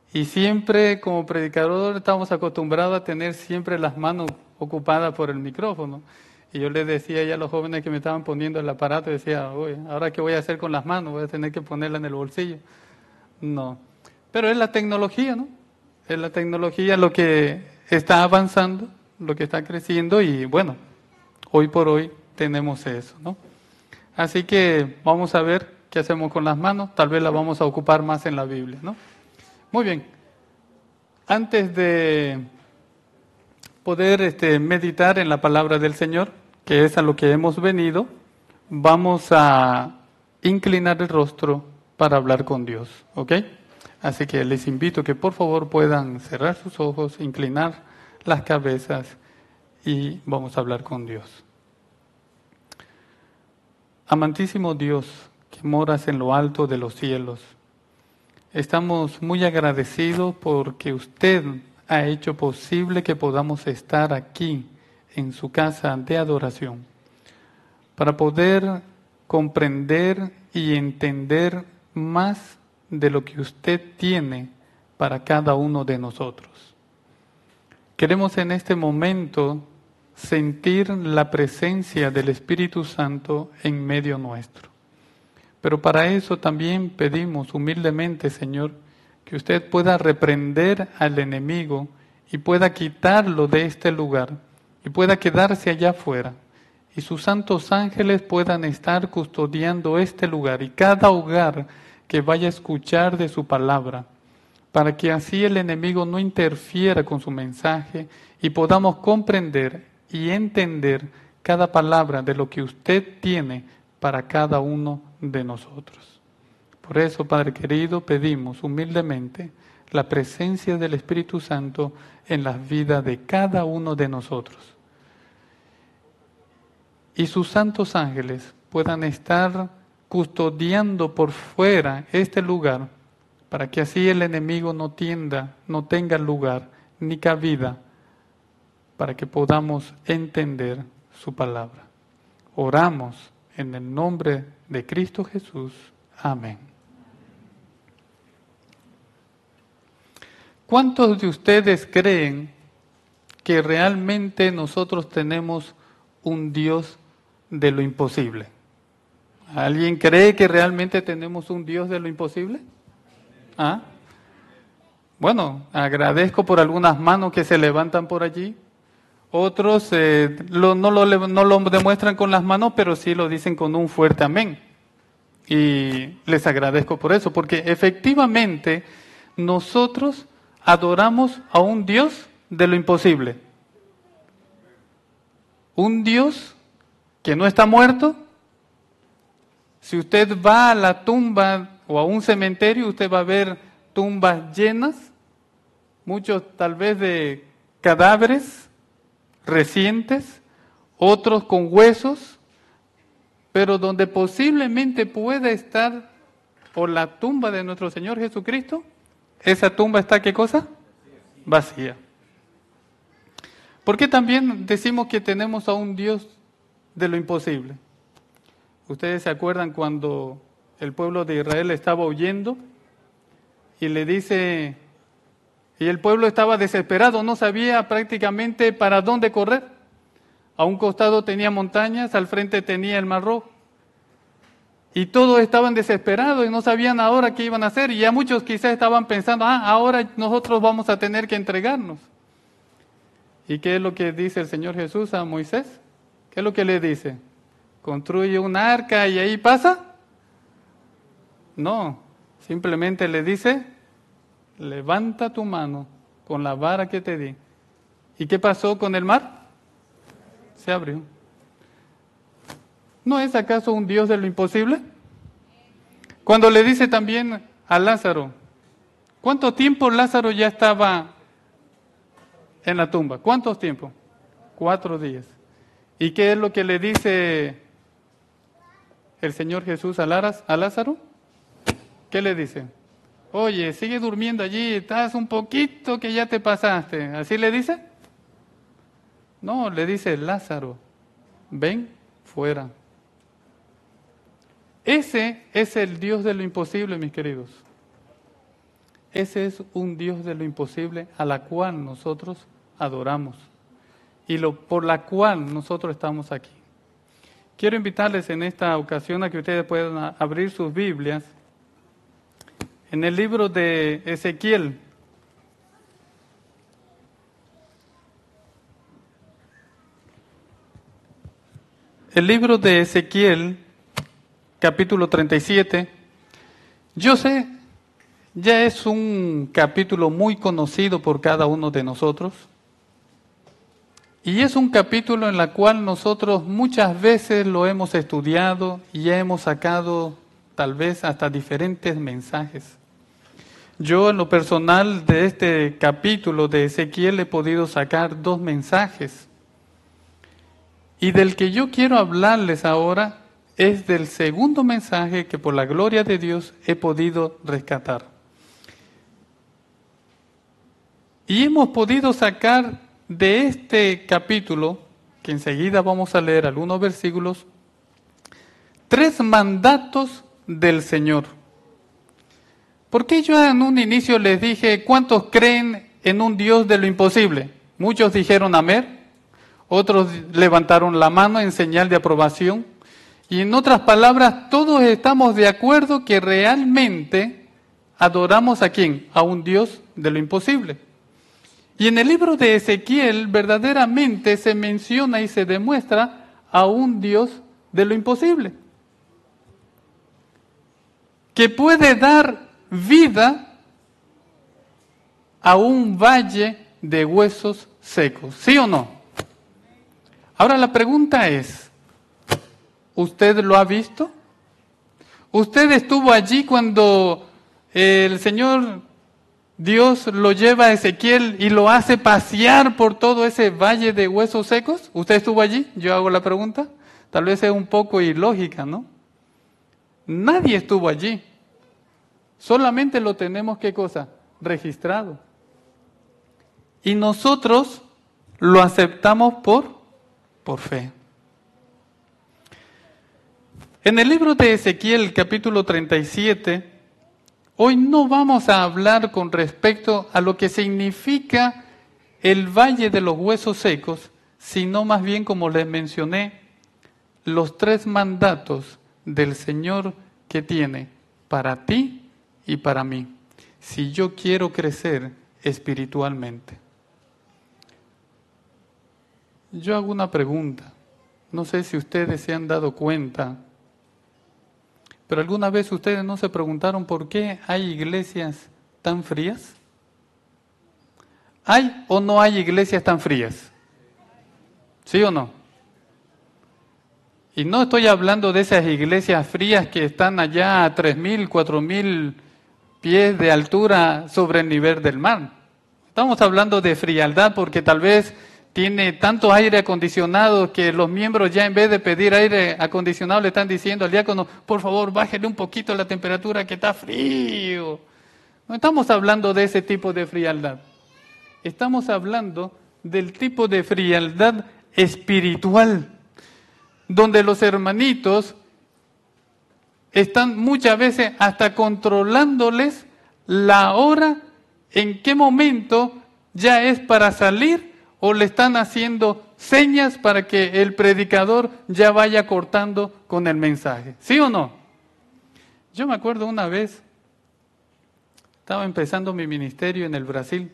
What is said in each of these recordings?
Y siempre como predicador estamos acostumbrados a tener siempre las manos ocupadas por el micrófono. Y yo les decía ya a los jóvenes que me estaban poniendo el aparato, decía, oye, ¿ahora qué voy a hacer con las manos? Voy a tener que ponerla en el bolsillo. No. Pero es la tecnología, ¿no? Es la tecnología lo que está avanzando, lo que está creciendo y bueno, hoy por hoy tenemos eso, ¿no? Así que vamos a ver qué hacemos con las manos, tal vez las vamos a ocupar más en la Biblia, ¿no? Muy bien, antes de poder meditar en la palabra del Señor, que es a lo que hemos venido, vamos a inclinar el rostro para hablar con Dios, ¿ok? Así que les invito que por favor puedan cerrar sus ojos, inclinar las cabezas y vamos a hablar con Dios. Amantísimo Dios, que moras en lo alto de los cielos, estamos muy agradecidos porque usted ha hecho posible que podamos estar aquí en su casa de adoración para poder comprender y entender más de lo que usted tiene para cada uno de nosotros. Queremos en este momento sentir la presencia del Espíritu Santo en medio nuestro. Pero para eso también pedimos humildemente, Señor, que usted pueda reprender al enemigo y pueda quitarlo de este lugar y pueda quedarse allá afuera. Y sus santos ángeles puedan estar custodiando este lugar y cada hogar que vaya a escuchar de su palabra, para que así el enemigo no interfiera con su mensaje y podamos comprender y entender cada palabra de lo que usted tiene para cada uno de nosotros. Por eso, Padre querido, pedimos humildemente la presencia del Espíritu Santo en las vidas de cada uno de nosotros. Y sus santos ángeles puedan estar custodiando por fuera este lugar, para que así el enemigo no tenga lugar ni cabida, para que podamos entender su palabra. Oramos en el nombre de Cristo Jesús. Amén. ¿Cuántos de ustedes creen que realmente nosotros tenemos un Dios de lo imposible? ¿Alguien cree que realmente tenemos un Dios de lo imposible? ¿Ah? Bueno, agradezco por algunas manos que se levantan por allí. Otros no lo demuestran con las manos, pero sí lo dicen con un fuerte amén. Y les agradezco por eso, porque efectivamente nosotros adoramos a un Dios de lo imposible. Un Dios que no está muerto. Si usted va a la tumba o a un cementerio, usted va a ver tumbas llenas, muchos tal vez de cadáveres recientes, otros con huesos, pero donde posiblemente pueda estar o la tumba de nuestro Señor Jesucristo, esa tumba está, ¿qué cosa? Vacía. ¿Por qué también decimos que tenemos a un Dios de lo imposible? Ustedes se acuerdan cuando el pueblo de Israel estaba huyendo y le dice, y el pueblo estaba desesperado, no sabía prácticamente para dónde correr. A un costado tenía montañas, al frente tenía el Mar Rojo. Y todos estaban desesperados y no sabían ahora qué iban a hacer. Y ya muchos quizás estaban pensando, ahora nosotros vamos a tener que entregarnos. ¿Y qué es lo que dice el Señor Jesús a Moisés? ¿Qué es lo que le dice? ¿Construye un arca y ahí pasa? No, simplemente le dice, levanta tu mano con la vara que te di. ¿Y qué pasó con el mar? Se abrió. ¿No es acaso un Dios de lo imposible? Cuando le dice también a Lázaro, ¿cuánto tiempo Lázaro ya estaba en la tumba? ¿Cuántos tiempo? 4 días. ¿Y qué es lo que le dice el Señor Jesús a Lázaro? ¿Qué le dice? Oye, sigue durmiendo allí, estás un poquito que ya te pasaste. ¿Así le dice? No, le dice, Lázaro, ven fuera. Ese es el Dios de lo imposible, mis queridos. ese es un Dios de lo imposible a la cual nosotros adoramos y por la cual nosotros estamos aquí. Quiero invitarles en esta ocasión a que ustedes puedan abrir sus Biblias en el libro de Ezequiel. El libro de Ezequiel, capítulo 37, yo sé, ya es un capítulo muy conocido por cada uno de nosotros. Y es un capítulo en el cual nosotros muchas veces lo hemos estudiado y ya hemos sacado tal vez hasta diferentes mensajes. Yo en lo personal de este capítulo de Ezequiel he podido sacar 2 mensajes. Y del que yo quiero hablarles ahora es del segundo mensaje que por la gloria de Dios he podido rescatar. Y hemos podido sacar de este capítulo, que enseguida vamos a leer algunos versículos, 3 mandatos del Señor. Porque yo en un inicio les dije, ¿cuántos creen en un Dios de lo imposible? Muchos dijeron amén, otros levantaron la mano en señal de aprobación. Y en otras palabras, todos estamos de acuerdo que realmente adoramos ¿a quién? A un Dios de lo imposible. Y en el libro de Ezequiel verdaderamente se menciona y se demuestra a un Dios de lo imposible, que puede dar vida a un valle de huesos secos, ¿sí o no? Ahora la pregunta es, ¿usted lo ha visto? ¿Usted estuvo allí cuando el Señor Dios lo lleva a Ezequiel y lo hace pasear por todo ese valle de huesos secos? ¿Usted estuvo allí? Yo hago la pregunta. Tal vez es un poco ilógica, ¿no? Nadie estuvo allí. Solamente lo tenemos, ¿qué cosa? Registrado. Y nosotros lo aceptamos por fe. En el libro de Ezequiel, capítulo 37, hoy no vamos a hablar con respecto a lo que significa el valle de los huesos secos, sino más bien, como les mencioné, los 3 mandatos del Señor que tiene para ti y para mí, si yo quiero crecer espiritualmente. Yo hago una pregunta, no sé si ustedes se han dado cuenta, pero ¿alguna vez ustedes no se preguntaron por qué hay iglesias tan frías? ¿Hay o no hay iglesias tan frías? ¿Sí o no? Y no estoy hablando de esas iglesias frías que están allá a 3.000, 4.000 pies de altura sobre el nivel del mar. Estamos hablando de frialdad porque tal vez tiene tanto aire acondicionado que los miembros ya en vez de pedir aire acondicionado le están diciendo al diácono, por favor, bájele un poquito la temperatura que está frío. No estamos hablando de ese tipo de frialdad. Estamos hablando del tipo de frialdad espiritual, donde los hermanitos están muchas veces hasta controlándoles la hora, en qué momento ya es para salir, o le están haciendo señas para que el predicador ya vaya cortando con el mensaje. ¿Sí o no? Yo me acuerdo una vez, estaba empezando mi ministerio en el Brasil,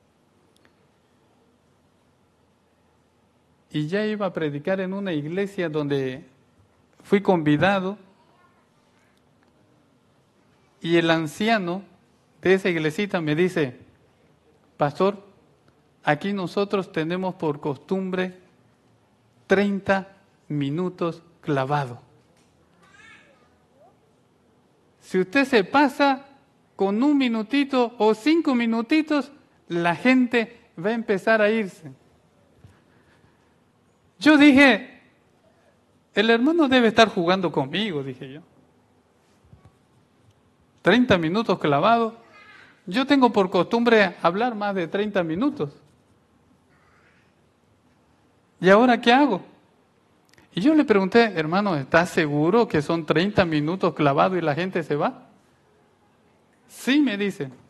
y ya iba a predicar en una iglesia donde fui convidado, y el anciano de esa iglesita me dice, pastor, aquí nosotros tenemos por costumbre 30 minutos clavado. Si usted se pasa con 1 minutito o 5 minutitos, la gente va a empezar a irse. Yo dije, el hermano debe estar jugando conmigo, dije yo. 30 minutos clavado. Yo tengo por costumbre hablar más de 30 minutos. ¿Y ahora qué hago? Y yo le pregunté, hermano, ¿estás seguro que son 30 minutos clavados y la gente se va? Sí, me dice.